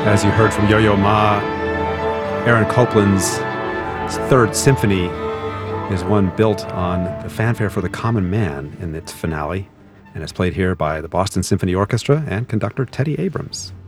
As you heard from Yo-Yo Ma, Aaron Copland's Third Symphony is one built on the fanfare for the common man in its finale, and is played here by the Boston Symphony Orchestra and conductor Teddy Abrams.